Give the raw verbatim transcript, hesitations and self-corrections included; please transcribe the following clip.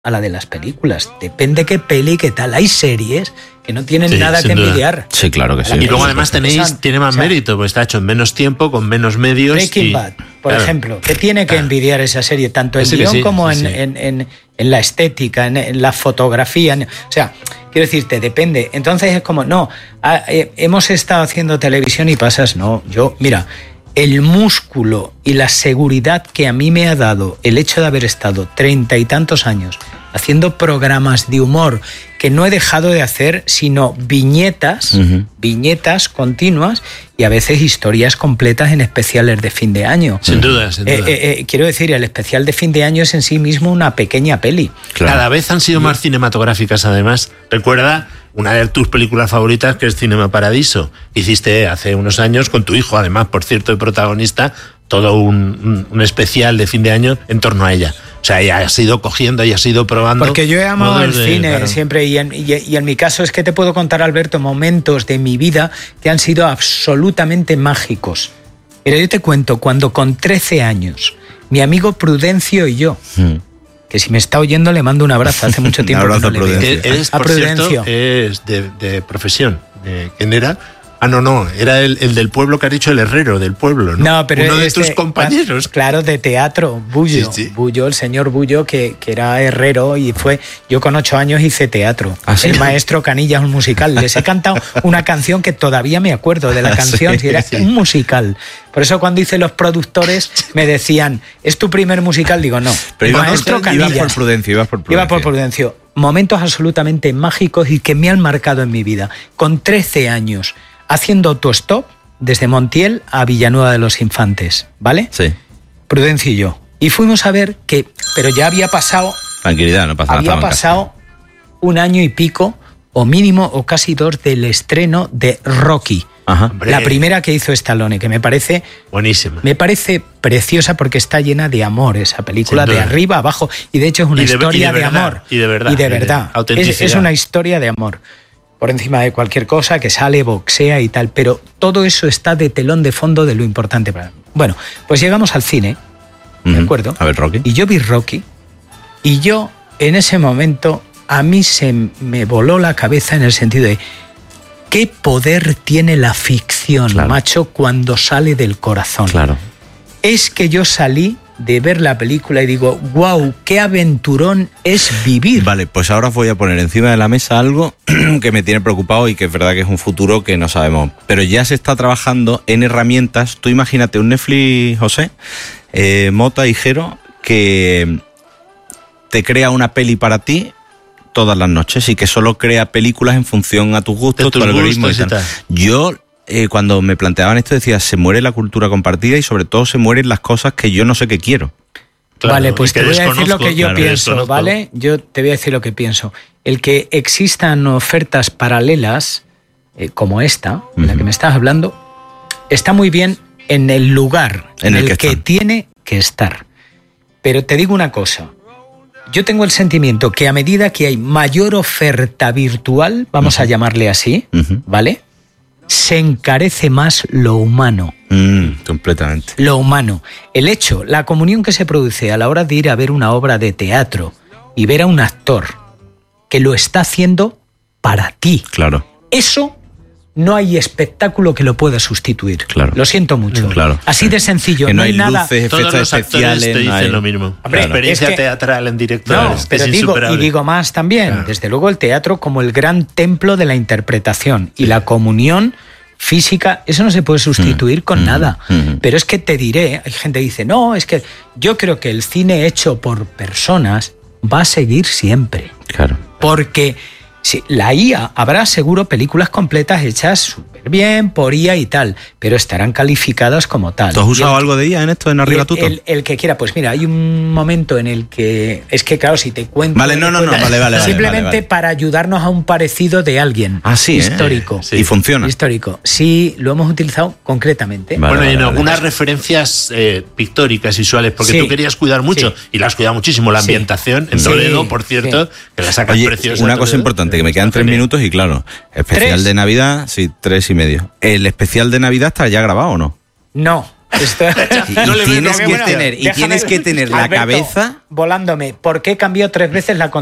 a la de las películas. Depende qué peli, qué tal. Hay series que no tienen sí, nada que duda. envidiar. Sí, claro que sí. Y luego además tenéis, tiene más o sea, mérito, porque está hecho en menos tiempo, con menos medios. Breaking y, Bad, por claro. ejemplo, que tiene que envidiar esa serie, tanto en guión sí, como sí, en, sí. En, en, en la estética, en, en la fotografía. En, o sea, quiero decirte, depende. Entonces es como, no, a, eh, hemos estado haciendo televisión y pasas, no, yo, mira, el músculo y la seguridad que a mí me ha dado el hecho de haber estado treinta y tantos años haciendo programas de humor que no he dejado de hacer, sino viñetas, uh-huh. viñetas continuas y a veces historias completas en especiales de fin de año. Sin duda, sin duda. Eh, eh, eh, quiero decir, el especial de fin de año es en sí mismo una pequeña peli. Claro. Cada vez han sido más cinematográficas, además. Recuerda una de tus películas favoritas, que es Cinema Paradiso. Hiciste hace unos años con tu hijo, además, por cierto, de protagonista, todo un, un, un especial de fin de año en torno a ella. O sea, ya has ido cogiendo y has ido probando. Porque yo he amado el de, cine claro. siempre y en, y, y en mi caso es que te puedo contar, Alberto, momentos de mi vida que han sido absolutamente mágicos. Pero yo te cuento, cuando con trece años, mi amigo Prudencio y yo, hmm. que si me está oyendo le mando un abrazo, hace mucho tiempo un abrazo que no le veo. Es, por Prudencio. Cierto, es de, de profesión. De, ¿Quién era? Ah, no, no, era el, el del pueblo que has dicho, el herrero del pueblo, ¿no? No, pero uno de este, tus compañeros. Claro, de teatro, Bullo. Sí, sí. Bullo, el señor Bullo, que, que era herrero y fue... Yo con ocho años hice teatro. ¿Ah, sí? El maestro Canillas, un musical. Les he cantado una canción que todavía me acuerdo de la canción, sí, era sí. un musical. Por eso cuando hice los productores me decían, ¿es tu primer musical? Digo, no. Pero iba maestro por, Canillas. Ibas por Prudencio, ibas por Prudencio. Iba por Prudencio. Momentos absolutamente mágicos y que me han marcado en mi vida. Con trece años... haciendo autostop desde Montiel a Villanueva de los Infantes, ¿vale? Sí. Prudencio y yo. Y fuimos a ver que... Pero ya había pasado... Tranquilidad, no pasa nada. Había pasado un año y pico, o mínimo, o casi dos, del estreno de Rocky. Ajá. La primera que hizo Stallone, que me parece... Buenísima. Me parece preciosa porque está llena de amor esa película, de arriba a abajo. Y de hecho es una y de, historia y de, verdad, de amor. Y de verdad. Y de verdad. Y de es, es una historia de amor. Por encima de cualquier cosa, que sale, boxea y tal, pero todo eso está de telón de fondo de lo importante para mí. Bueno, pues llegamos al cine, ¿de uh-huh. acuerdo? A ver, Rocky. Y yo vi Rocky, y yo, en ese momento, a mí se me voló la cabeza en el sentido de qué poder tiene la ficción, claro. macho, cuando sale del corazón. Claro. Es que yo salí de ver la película y digo, wow, qué aventurón es vivir. Vale, pues ahora os voy a poner encima de la mesa algo que me tiene preocupado y que es verdad que es un futuro que no sabemos. Pero ya se está trabajando en herramientas. Tú imagínate un Netflix, José, eh, Mota y Jero, que te crea una peli para ti todas las noches y que solo crea películas en función a tus gustos, tu algoritmo y tal. tal. Yo... Eh, cuando me planteaban esto decía, se muere la cultura compartida y sobre todo se mueren las cosas que yo no sé qué quiero. Claro, vale, pues te voy a decir lo que yo claro, pienso, ¿vale? Yo te voy a decir lo que pienso. El que existan ofertas paralelas, eh, como esta, uh-huh. de la que me estás hablando, está muy bien en el lugar en, en el, el que, que tiene que estar. Pero te digo una cosa, yo tengo el sentimiento que a medida que hay mayor oferta virtual, vamos uh-huh. a llamarle así, uh-huh. ¿vale?, se encarece más lo humano. Mm, completamente. Lo humano. El hecho, la comunión que se produce a la hora de ir a ver una obra de teatro y ver a un actor que lo está haciendo para ti. Claro. Eso no hay espectáculo que lo pueda sustituir. Claro. Lo siento mucho. Claro. Así de sencillo. Que no, no hay, hay luces, nada. Todos los especiales te dicen hay... lo mismo. Hombre, la experiencia es que... teatral en directo no, es, pero es digo, y digo más también. Claro. Desde luego el teatro como el gran templo de la interpretación y la comunión física, eso no se puede sustituir mm, con mm, nada. Mm. Pero es que te diré, hay gente que dice, no, es que yo creo que el cine hecho por personas va a seguir siempre. Claro. Porque sí, la I A habrá seguro películas completas hechas súper bien por I A y tal, pero estarán calificadas como tal. ¿Tú has usado el, algo de I A en esto, en Arriba Tuto? El, el, el que quiera, pues mira, hay un momento en el que, es que claro, si te cuento... Vale, no, no, no, vale, vale. Simplemente vale, vale. para ayudarnos a un parecido de alguien. Ah, sí, histórico. ¿eh? Sí. Y funciona. Histórico. Sí, lo hemos utilizado concretamente. Vale, bueno, y en vale, algunas vale. referencias eh, pictóricas, visuales, porque sí, tú querías cuidar mucho, sí. y la has cuidado muchísimo, la ambientación sí. en Toledo, sí, por cierto, sí. que la sacas Oye, preciosa. Una cosa importante, que me quedan tres minutos y claro, especial ¿Tres? de Navidad, sí, tres y medio. ¿El especial de Navidad está ya grabado o no? No. Esto... Sí, no y tienes que bueno, tener, y tienes que tener la Alberto, cabeza volándome. ¿Por qué cambió tres veces la